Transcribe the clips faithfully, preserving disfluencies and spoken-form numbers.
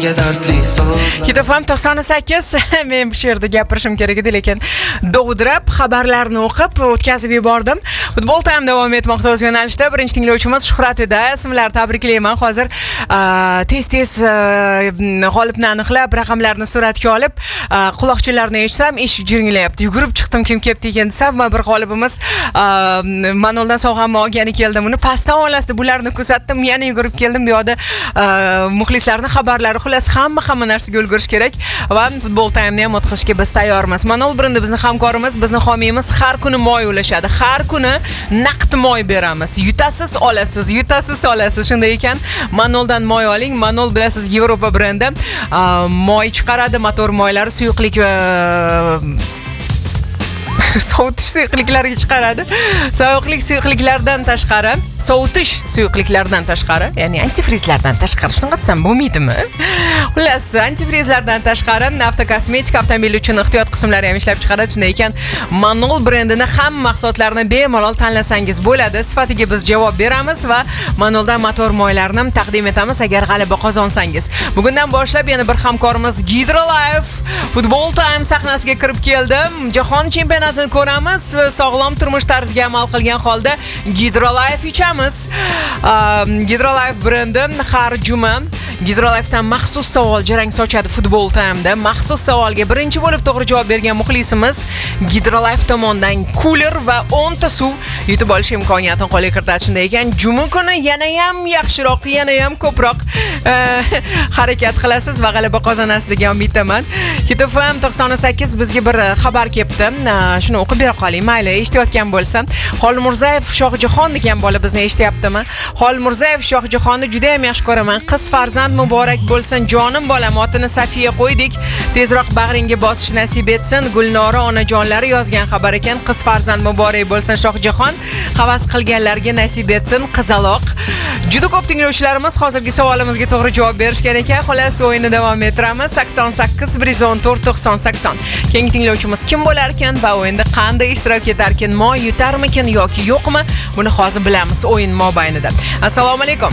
menga dardli so'zlar. Kitofam to'qson sakkiz men bu yerda gapirishim kerak edi, lekin dovdirab xabarlarni o'qib o'tkazib yubordim. Futbol time davom etmoqda o'z yo'nalishida. Birinchi tinglovchimiz Shuhrat edi. Ismlar tabriklayman. Hozir tez-tez g'olibni aniqlab, raqamlarni suratga olib, quloqchinlarni eshitsam, eshik jiringlayapti. Yugurib chiqdim, kim kelibdi ekan desam, bir g'olibimiz Manoldan sovg'amni olgani keldim. Uni pastdan olasida bularni kuzatdim, yana yugurib keldim. Bu yoqda muxlislarning xabarlari, xullas hamma hamma narsaga ulgurish kerak va futbol time-ni ham o'tkazishga biz tayyormiz. Manol brendi bizning hamkorimiz, bizning homiyimiz, har kuni moy ulashadi. Har kuni naqd moy beramiz. Yutasiz olasiz, yutasiz olasiz. Shunday ekan, Manoldan moy oling. Manol bilasiz, Yevropa brendi moy chiqaradi, motor moylari, suyuqlik va sovutish suyuqliklariga chiqaradi. Sovuqlik suyuqliklardan tashqari, sovutish suyuqliklardan tashqari, ya'ni antifrizlardan tashqari, shunaqa desam bo'lmaydimi? Xullas, antifrizlardan tashqari avtokosmetik, avtomobil uchun ehtiyot qismlari ham ishlab chiqaradi. Shunday ekan, Manol brendini hamma mahsulotlarini bemalol tanlasangiz bo'ladi. Sifatiga biz javob beramiz va Manoldan motor moylarini taqdim etamiz agar g'alaba qozonsangiz. Bugundan boshlab yana bir hamkorimiz Hydrolife Futbol Time sahnasiga kirib keldi. Jahon chempionatini ko'ramiz va sog'lom turmush tarziga amal qilgan holda Hydrolife ichamiz. Hydrolife brendi har juma Hydrolifedan maxsus savol jarang sochadi Futbol Time'da. Maxsus savolga birinchi bo'lib to'g'ri javob bergan muxlisimiz Hydrolife tomonidan cooler va o'n ta suv yutib olish imkoniyatini qo'lga kiritadi. Shunday ekan, juma kuni yana ham yaxshiroq, yana ham ko'proq harakat qilasiz va g'alaba qozonasiz degan umiddaman. Kitofam to'qson sakkiz bizga bir xabar kelibdi. Shuni o'qib bera qoling. Mayli, eshitayotgan bo'lsam, Xolmurzayev Shohjahon degan bola bizni eshityaptimi? Xolmurzayev Shohjahonni juda ham yaxshi ko'raman. Qiz farzand muborak bo'lsin, jonim bolam. Otini Safiya qo'ydik. Tezroq bag'ringga bosish nasib etsin. Gulnora onajonlari yozgan xabar ekan. Qiz farzand muborak bo'lsin Shohjahon. Havas qilganlarga nasib etsin qizaloq. Juda ko'p tinglovchilarimiz hozirgi savolimizga to'g'ri javob berishgan ekan. Xolos, o'yinni davom ettiramiz. sakson sakkiz bir yuz o'n to'rt to'qson sakson. Keyingi tinglovchimiz kim bo'lar ekan va o'yinda qanday ishtirok etar ekan? Moy yutarmikin yoki yo'qmi? Buni hozir bilamiz o'yin mobaynida. Assalomu alaykum.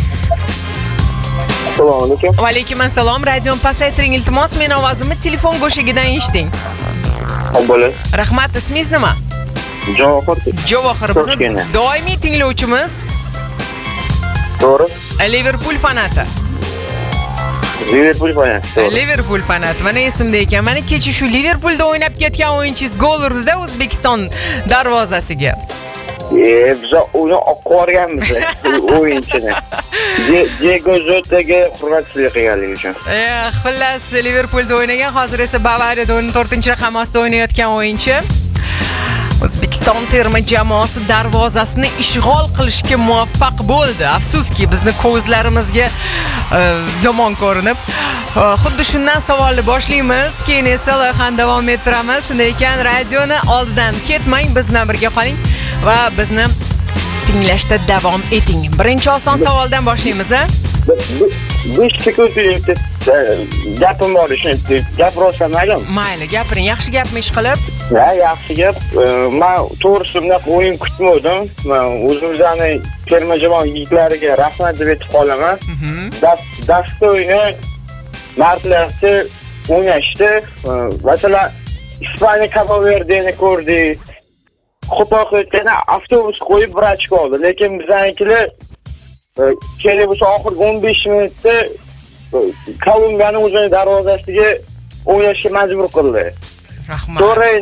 Assalomu alaykum. Va alaykum assalom. Radio pasaytiring iltimos, men ovozimni telefon go'shagidan eshiting. Bo'ladi. Rahmat, ismingiz nima? Javohir. Javohir, bizning doimiy tinglovchimiz. To'g'ri. Liverpool fanati. Liverpool fanati. Liverpool fanati. Mana esimda ekan. Mana kecha shu Liverpoolda o'ynab ketgan o'yinchingiz gol urdi-da O'zbekiston darvozasiga. E, biz uni oqvorganmiz o'yinchini. Diego Jotaga hurmatlik qilganligi uchun. E, xullas, Liverpoolda o'ynagan, hozir esa Bavariyada o'n to'rtinchi raqam ostida o'ynayotgan o'yinchi. O'zbekiston terma jamoasi darvozasini ishg'ol qilishga muvaffaq bo'ldi. Afsuski, bizni ko'zlarimizga e, yomon ko'rinib. Xuddi shundan savolni boshlaymiz, keyin esa loyihani davom ettiramiz. Shunday ekan, radioni oldidan ketmang, biz bilan birga qoling va bizni tinglashda davom eting. Birinchi oson savoldan boshlaymiz, a? besh sekund gapim bor, shuni gapirolsam mayli? Mayli, gapiring. Yaxshi gapmi ish qilib? Ha, yaxshi gap. Men to'g'risi bunaqa o'yin kutmadim. Men o'zimizning terma jamoa yigitlariga rahmat deb aytib qolaman. Dastur o'yini martlarda o'ynashdi. Masalan, Ispaniya Cabo Verdeni ko'rdik. Qo'paqotdan avtobus qo'yib vrach oldi, lekin bizanikilar kerak bo'lsa oxirgi o'n besh minutda Kolumbiyaning o'zini darvozasiga o'ynashga majbur qildi. Rahmat. To'g'ri